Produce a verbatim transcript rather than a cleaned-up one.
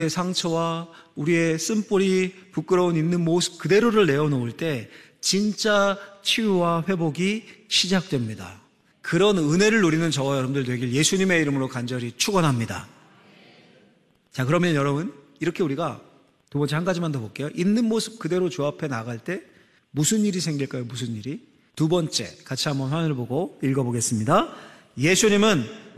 상처와 우리의 쓴뿌리 부끄러운 있는 모습 그대로를 내어놓을 때 진짜 치유와 회복이 시작됩니다. 그런 은혜를 누리는 저와 여러분들 되길 예수님의 이름으로 간절히 축원합니다. 자, 그러면 여러분 이렇게 우리가 두 번째 한 가지만 더 볼게요. 있는 모습 그대로 주 앞에 나갈 때 무슨 일이 생길까요? 무슨 일이? 두 번째 같이 한번 화면을 보고 읽어보겠습니다. 예수님은